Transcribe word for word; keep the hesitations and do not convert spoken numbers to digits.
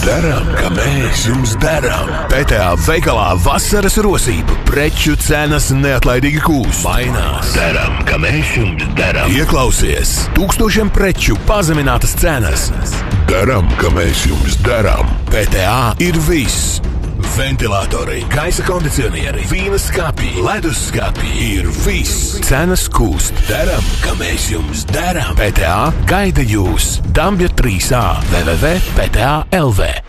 darām, ka mēs jums darām. P T A veikalā vasaras rosība, preču cenas neatlaidīgi kūst. Mainās. Darām, ka mēs jums darām. Ieklausies, tūkstošiem preču pazeminātas cenas. Darām, ka mēs jums darām. P T A ir viss. Ventilatori, gaisa kondicionieri, vīna skāpji, ledus skāpji ir viss. Cenas kūst. Darām, ka mēs jums darām. P T A gaida jūs. Dambja trīs A w w w punkt p t a punkt l v